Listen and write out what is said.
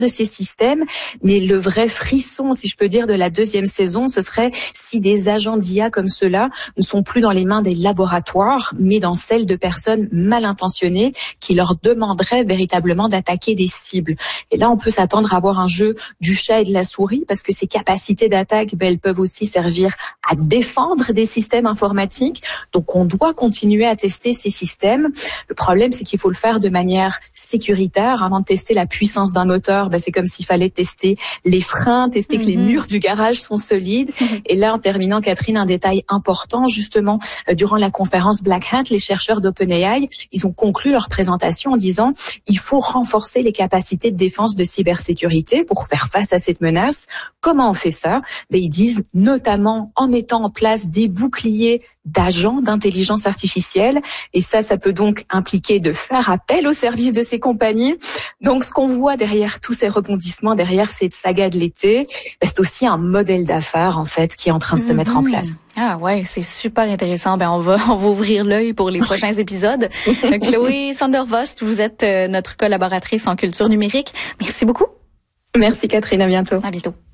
de ces systèmes, mais le vrai frisson, si je peux dire, de la deuxième saison, ce serait si des agents d'IA comme ceux-là ne sont plus dans les mains des laboratoires, mais dans celles de personnes mal intentionnées qui leur demanderaient véritablement d'attaquer des cibles. Et là, on peut s'attendre à avoir un jeu du chat et de la souris, parce que ces capacités d'attaque, elles peuvent aussi servir à défendre des systèmes informatiques. Donc, on doit continuer à tester ces systèmes. Le problème, c'est qu'il faut le faire de manière sécuritaire. Avant de tester la puissance d'un moteur, c'est comme s'il fallait tester les freins, tester que les murs du garage sont solides. Et là, en terminant, Catherine, un détail important, justement, durant la conférence Black Hat, les chercheurs d'OpenAI, ils ont conclu leur présentation en disant il faut renforcer les capacités de défense de cybersécurité pour faire face à cette menace. Comment on fait ça? Ils disent notamment en mettant en place des boucliers d'agents d'intelligence artificielle. Et ça peut donc impliquer de faire appel au service de ces compagnies. Donc, ce qu'on voit derrière tous ces rebondissements, derrière cette saga de l'été, c'est aussi un modèle d'affaires, en fait, qui est en train de se mettre en place. Ah ouais, c'est super intéressant. On va ouvrir l'œil pour les prochains épisodes. Chloé Sandervost, vous êtes notre collaboratrice en culture numérique. Merci beaucoup. Merci Catherine, à bientôt. À bientôt.